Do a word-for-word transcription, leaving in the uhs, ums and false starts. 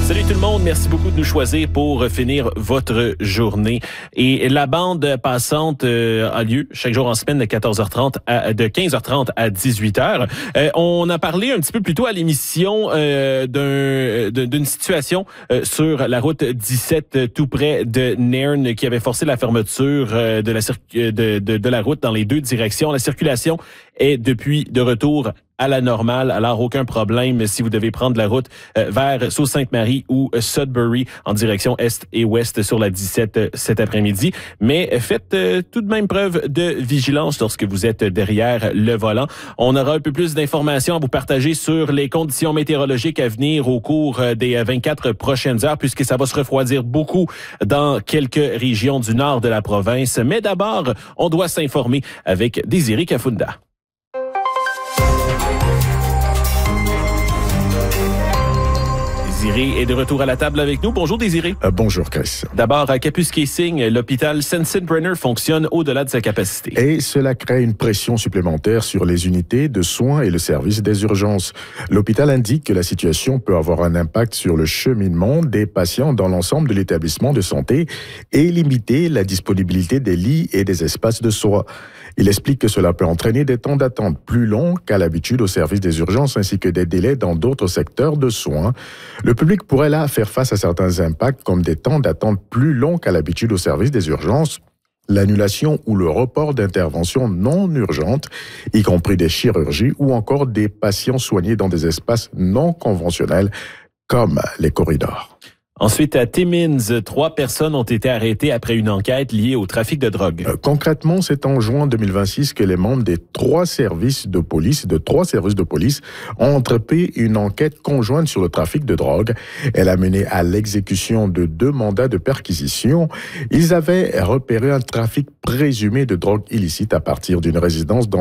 Salut tout le monde, merci beaucoup de nous choisir pour finir votre journée. Et la bande passante euh, a lieu chaque jour en semaine de quatorze heures trente à, de quinze heures trente à dix-huit heures. Euh, on a parlé un petit peu plus tôt à l'émission euh, d'un, d'une situation euh, sur la route dix-sept tout près de Nairn qui avait forcé la fermeture euh, de, la circu- de, de, de la route dans les deux directions. La circulation est depuis de retour à la normale, alors aucun problème si vous devez prendre la route euh, vers Sault-Sainte-Marie ou Sudbury en direction est et ouest sur la dix-sept euh, cet après-midi. Mais faites euh, tout de même preuve de vigilance lorsque vous êtes derrière le volant. On aura un peu plus d'informations à vous partager sur les conditions météorologiques à venir au cours des vingt-quatre prochaines heures, puisque ça va se refroidir beaucoup dans quelques régions du nord de la province. Mais d'abord, on doit s'informer avec Désiré Kafunda. Désiré est de retour à la table avec nous. Bonjour Désiré. Euh, bonjour Chris. D'abord, à Kapuskasing, l'hôpital Sensenbrenner fonctionne au-delà de sa capacité. Et cela crée une pression supplémentaire sur les unités de soins et le service des urgences. L'hôpital indique que la situation peut avoir un impact sur le cheminement des patients dans l'ensemble de l'établissement de santé et limiter la disponibilité des lits et des espaces de soins. Il explique que cela peut entraîner des temps d'attente plus longs qu'à l'habitude au service des urgences ainsi que des délais dans d'autres secteurs de soins. Le public pourrait là faire face à certains impacts comme des temps d'attente plus longs qu'à l'habitude au service des urgences, l'annulation ou le report d'interventions non urgentes, y compris des chirurgies ou encore des patients soignés dans des espaces non conventionnels comme les corridors. Ensuite, à Timmins, trois personnes ont été arrêtées après une enquête liée au trafic de drogue. Euh, concrètement, c'est en juin deux mille vingt-six que les membres des trois services de police, de trois services de police, ont entrepris une enquête conjointe sur le trafic de drogue. Elle a mené à l'exécution de deux mandats de perquisition. Ils avaient repéré un trafic présumé de drogue illicite à partir d'une résidence dans